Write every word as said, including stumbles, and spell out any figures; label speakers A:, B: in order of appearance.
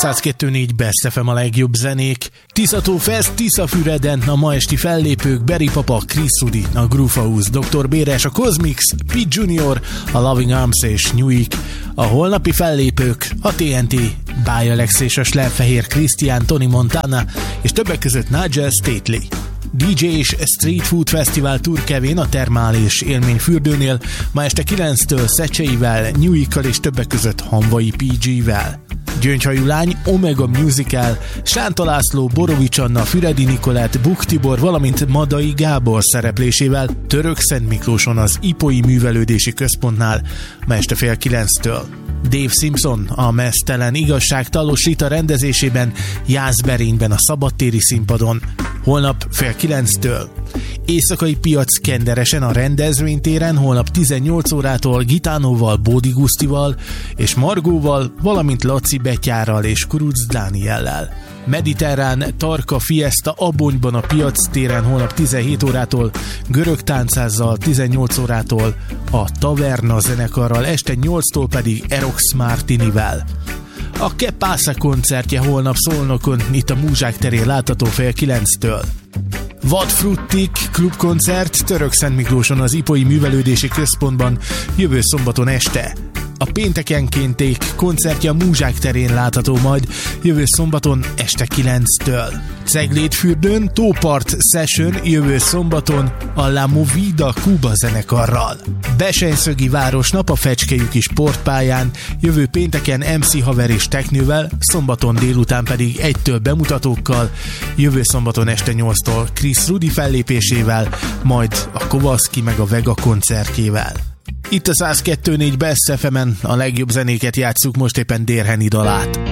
A: száz kettő négy Best ef em a legjobb zenék. Tiszató Fest, Tiszafüreden a ma esti fellépők Berry Papa, Chris Rudy, a Groovehouse, doktor Béres, a Cosmix, Pete Junior, a Loving Arms és Newik. A holnapi fellépők a té en té, By Alex és a Slepfehér Christian, Tony Montana és többek között Nigel Stately. dé dzsé és Street Food Festival Tour Kevin a Termál és Élményfürdőnél ma este kilenctől Szecseivel, Newikkal és többek között Hanvai pé gé-vel. Gyöngyhajú lány, Omega Musical, Sánta László, Borovics Anna, Füredi Nikolett, Buk Tibor, valamint Madai Gábor szereplésével Török-Szent Miklóson az Ipói Művelődési Központnál ma este fél kilenctől. Dave Simpson a Meztelen Igazságtalos Rita rendezésében Jászberényben a Szabadtéri színpadon holnap fél kilenctől. Éjszakai piac Kenderesen a rendezvénytéren holnap tizennyolc órától Gitánóval, Bódi Gusztival és Margóval, valamint Laci Betyárral és Kuruc Dániellel. Mediterrán Tarka Fiesta Abonyban a piac téren holnap tizenhét órától, Görög táncázzal tizennyolc órától, a Taverna zenekarral este nyolctól pedig Erox Martinivel. A Que Pasa koncertje holnap Szolnokon, itt a Múzsák terén látható fél kilenctől. Vadfruttik klubkoncert Török-Szent Miklóson az Ipói Művelődési Központban jövő szombaton este. A péntekenkénték koncertje a Múzsák terén látható majd jövő szombaton este kilenctől. Ceglédfürdőn Tópart Session jövő szombaton a La Movida Cuba zenekarral. Besenyszögi Városnap a Fecskelyüki sportpályán jövő pénteken em cé Haver és Teknővel, szombaton délután pedig egytől bemutatókkal, jövő szombaton este nyolctól Chris Rudy fellépésével, majd a Kovaszki meg a Vega koncertjével. Itt a száz kettő négy Best ef emen a legjobb zenéket játsszuk, most éppen Dérheni dalát.